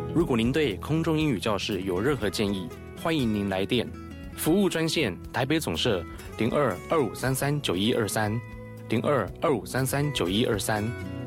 如果您对空中英语教室有任何建议，欢迎您来电。服务专线台北总社02-2533-9123，02-2533-9123。